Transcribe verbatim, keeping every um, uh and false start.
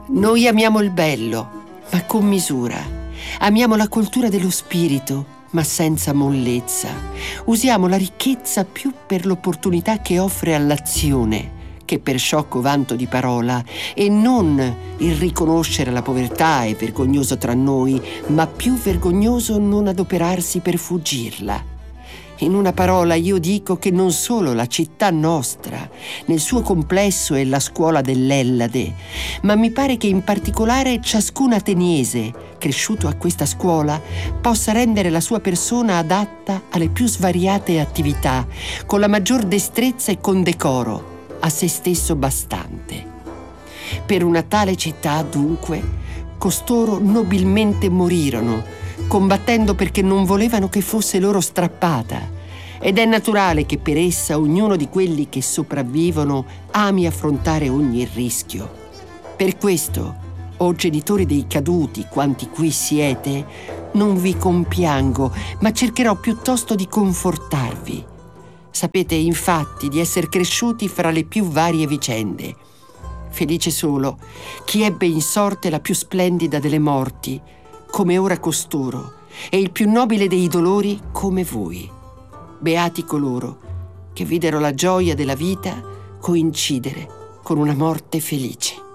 Noi amiamo il bello, ma con misura. Amiamo la cultura dello spirito, ma senza mollezza. Usiamo la ricchezza più per l'opportunità che offre all'azione che per sciocco vanto di parola, e non il riconoscere la povertà è vergognoso tra noi, ma più vergognoso non adoperarsi per fuggirla. In una parola io dico che non solo la città nostra, nel suo complesso, è la scuola dell'Ellade, ma mi pare che in particolare ciascun ateniese, cresciuto a questa scuola, possa rendere la sua persona adatta alle più svariate attività, con la maggior destrezza e con decoro, a se stesso bastante. Per una tale città, dunque, costoro nobilmente morirono, combattendo perché non volevano che fosse loro strappata, ed è naturale che per essa ognuno di quelli che sopravvivono ami affrontare ogni rischio. Per questo, o genitori dei caduti, quanti qui siete, non vi compiango, ma cercherò piuttosto di confortarvi. Sapete infatti di essere cresciuti fra le più varie vicende. Felice solo chi ebbe in sorte la più splendida delle morti, come ora costoro, e il più nobile dei dolori, come voi. Beati coloro che videro la gioia della vita coincidere con una morte felice.